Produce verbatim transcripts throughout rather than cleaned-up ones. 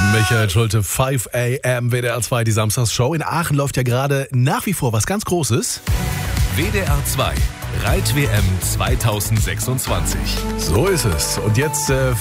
Michael Schulte, fünf a m, W D R zwei, die Samstagsshow. In Aachen läuft ja gerade nach wie vor was ganz Großes. W D R zwei, Reit-W M zweitausendsechsundzwanzig. So ist es. Und jetzt äh,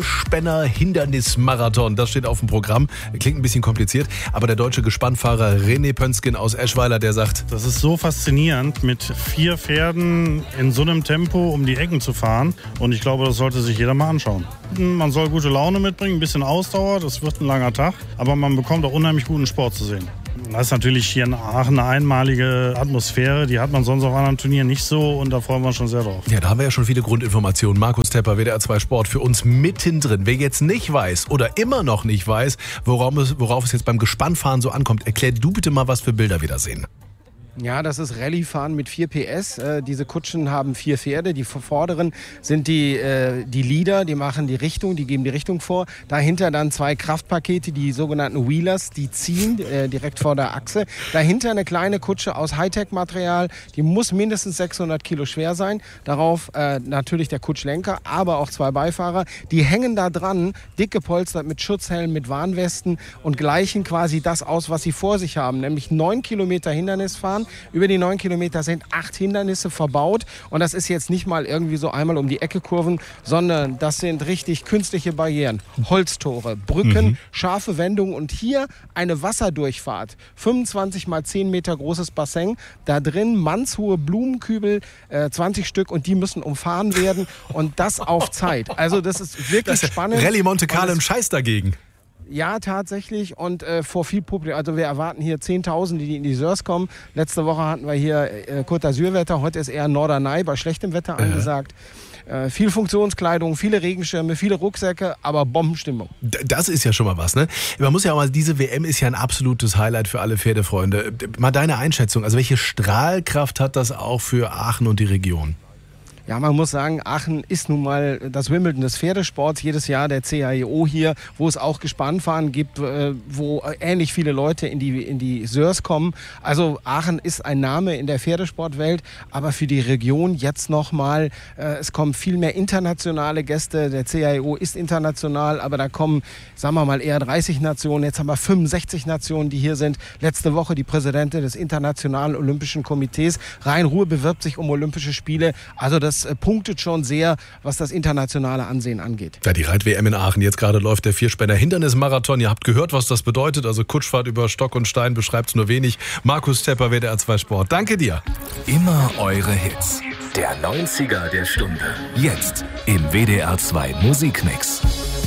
Vierspänner-Hindernismarathon. Das steht auf dem Programm. Klingt ein bisschen kompliziert, aber der deutsche Gespannfahrer René Pönsken aus Eschweiler, der sagt... Das ist so faszinierend, mit vier Pferden in so einem Tempo um die Ecken zu fahren. Und ich glaube, das sollte sich jeder mal anschauen. Man soll gute Laune mitbringen, ein bisschen Ausdauer. Das wird ein langer Tag. Aber man bekommt auch unheimlich guten Sport zu sehen. Das ist natürlich hier in Aachen eine einmalige Atmosphäre, die hat man sonst auf anderen Turnieren nicht so und da freuen wir uns schon sehr drauf. Ja, da haben wir ja schon viele Grundinformationen. Markus Tepper, W D R zwei Sport, für uns mittendrin. Wer jetzt nicht weiß oder immer noch nicht weiß, worauf es, worauf es jetzt beim Gespannfahren so ankommt, erklär du bitte mal, was für Bilder wir da sehen. Ja, das ist Rallye-Fahren mit vier P S. Äh, diese Kutschen haben vier Pferde. Die vorderen sind die, äh, die Leader, die machen die Richtung, die geben die Richtung vor. Dahinter dann zwei Kraftpakete, die sogenannten Wheelers, die ziehen äh, direkt vor der Achse. Dahinter eine kleine Kutsche aus Hightech-Material, die muss mindestens sechshundert Kilo schwer sein. Darauf äh, natürlich der Kutschlenker, aber auch zwei Beifahrer. Die hängen da dran, dick gepolstert mit Schutzhelm, mit Warnwesten und gleichen quasi das aus, was sie vor sich haben, nämlich neun Kilometer Hindernis fahren. Über die neun Kilometer sind acht Hindernisse verbaut und das ist jetzt nicht mal irgendwie so einmal um die Ecke Kurven, sondern das sind richtig künstliche Barrieren, Holztore, Brücken, mhm. scharfe Wendungen und hier eine Wasserdurchfahrt, fünfundzwanzig mal zehn Meter großes Bassin, da drin mannshohe Blumenkübel, äh, zwanzig Stück und die müssen umfahren werden und das auf Zeit. Also das ist wirklich das ist spannend. Rallye Monte Carlo im Scheiß dagegen. Ja, tatsächlich und äh, vor viel Publikum. Also wir erwarten hier zehntausend, die in die Sörs kommen. Letzte Woche hatten wir hier äh, Côte d'Azur-Wetter, heute ist eher Norderney bei schlechtem Wetter angesagt. Äh, viel Funktionskleidung, viele Regenschirme, viele Rucksäcke, aber Bombenstimmung. Das ist ja schon mal was, ne? Man muss ja auch mal, diese W M ist ja ein absolutes Highlight für alle Pferdefreunde. Mal deine Einschätzung, also welche Strahlkraft hat das auch für Aachen und die Region? Ja, man muss sagen, Aachen ist nun mal das Wimbledon des Pferdesports. Jedes Jahr der C A E O hier, wo es auch Gespannfahren gibt, wo ähnlich viele Leute in die, in die Sörs kommen. Also Aachen ist ein Name in der Pferdesportwelt, aber für die Region jetzt nochmal, es kommen viel mehr internationale Gäste. Der C A E O ist international, aber da kommen, sagen wir mal, eher dreißig Nationen. Jetzt haben wir fünfundsechzig Nationen, die hier sind. Letzte Woche die Präsidentin des Internationalen Olympischen Komitees. Rhein-Ruhr bewirbt sich um Olympische Spiele. Also das punktet schon sehr, was das internationale Ansehen angeht. Ja, die Reit-W M in Aachen. Jetzt gerade läuft der Vierspänner-Hindernismarathon. Ihr habt gehört, was das bedeutet. Also Kutschfahrt über Stock und Stein beschreibt es nur wenig. Markus Tepper, W D R zwei Sport. Danke dir. Immer eure Hits. Der neunziger der Stunde. Jetzt im W D R zwei Musikmix.